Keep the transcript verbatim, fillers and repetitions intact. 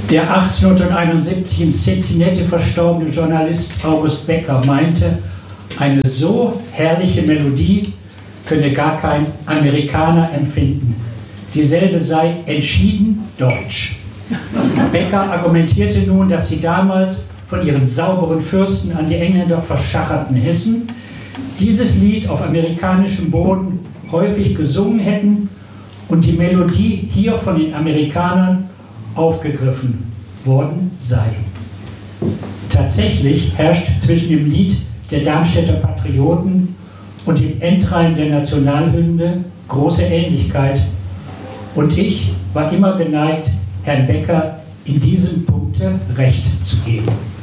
Der achtzehnhunderteinundsiebzig in Cincinnati verstorbene Journalist August Becker meinte, eine so herrliche Melodie könne gar kein Amerikaner empfinden. Dieselbe sei entschieden deutsch. Becker argumentierte nun, dass die damals von ihren sauberen Fürsten an die Engländer verschacherten Hessen dieses Lied auf amerikanischem Boden häufig gesungen hätten und die Melodie hier von den Amerikanern aufgegriffen worden sei. Tatsächlich herrscht zwischen dem Lied der Darmstädter Patrioten und dem Endreim der Nationalhymne große Ähnlichkeit und ich war immer geneigt, Herrn Becker in diesem Punkte recht zu geben.